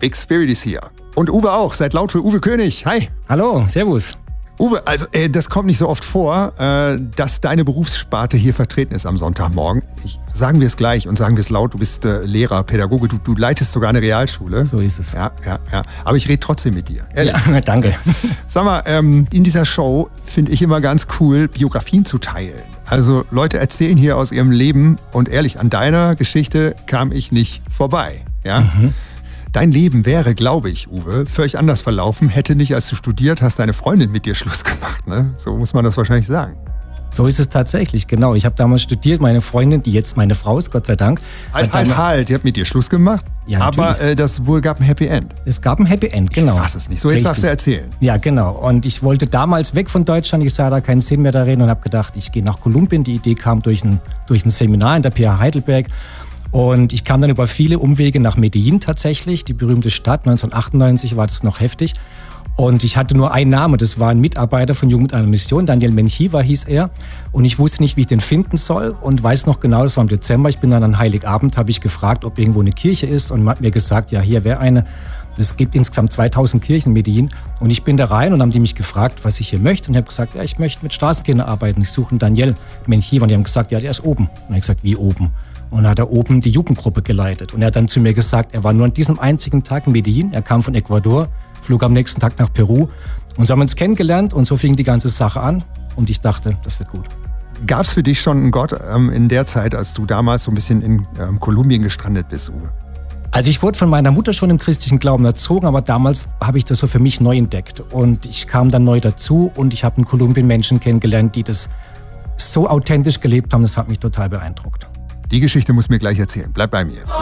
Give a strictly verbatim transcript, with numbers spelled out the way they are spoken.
Big Spirit ist hier. Und Uwe auch. Seid laut für Uwe König. Hi. Hallo, servus. Uwe, also äh, das kommt nicht so oft vor, äh, dass deine Berufssparte hier vertreten ist am Sonntagmorgen. Ich, sagen wir es gleich und sagen wir es laut, du bist äh, Lehrer, Pädagoge, du, du leitest sogar eine Realschule. So ist es. Ja, ja, ja. Aber ich rede trotzdem mit dir. Ehrlich. Ja, danke. Sag mal, ähm, in dieser Show finde ich immer ganz cool, Biografien zu teilen. Also Leute erzählen hier aus ihrem Leben und ehrlich, an deiner Geschichte kam ich nicht vorbei. Ja? Mhm. Dein Leben wäre, glaube ich, Uwe, völlig anders verlaufen, hätte nicht, als du studiert hast, deine Freundin mit dir Schluss gemacht. Ne? So muss man das wahrscheinlich sagen. So ist es tatsächlich, genau. Ich habe damals studiert, meine Freundin, die jetzt meine Frau ist, Gott sei Dank. Halt, halt, halt, die hat mit dir Schluss gemacht, ja, aber äh, das wohl gab ein Happy End. Es gab ein Happy End, genau. Ich fass es nicht, so jetzt Richtig. Darfst du erzählen. Ja, genau. Und ich wollte damals weg von Deutschland, ich sah da keinen Sinn mehr darin und habe gedacht, ich gehe nach Kolumbien. Die Idee kam durch ein, durch ein Seminar in der P H Heidelberg. Und ich kam dann über viele Umwege nach Medellin tatsächlich, die berühmte Stadt. neunzehnhundertachtundneunzig war das noch heftig. Und ich hatte nur einen Namen, das war ein Mitarbeiter von Jugend mit einer Mission, Daniel Menjiva hieß er. Und ich wusste nicht, wie ich den finden soll und weiß noch genau, das war im Dezember. Ich bin dann an Heiligabend, habe ich gefragt, ob irgendwo eine Kirche ist und man hat mir gesagt, ja, hier wäre eine. Es gibt insgesamt zweitausend Kirchen in Medellin. Und ich bin da rein und haben die mich gefragt, was ich hier möchte. Und ich habe gesagt, ja, ich möchte mit Straßenkindern arbeiten. Ich suche einen Daniel Menjiva. Und die haben gesagt, ja, der ist oben. Und ich habe gesagt, wie oben? Und hat er oben die Jugendgruppe geleitet. Und er hat dann zu mir gesagt, er war nur an diesem einzigen Tag in Medellin. Er kam von Ecuador, flog am nächsten Tag nach Peru. Und so haben wir uns kennengelernt und so fing die ganze Sache an. Und ich dachte, das wird gut. Gab es für dich schon einen Gott ähm, in der Zeit, als du damals so ein bisschen in ähm, Kolumbien gestrandet bist, Uwe? Also ich wurde von meiner Mutter schon im christlichen Glauben erzogen, aber damals habe ich das so für mich neu entdeckt. Und ich kam dann neu dazu und ich habe in Kolumbien Menschen kennengelernt, die das so authentisch gelebt haben, das hat mich total beeindruckt. Die Geschichte muss mir gleich erzählen. Bleib bei mir.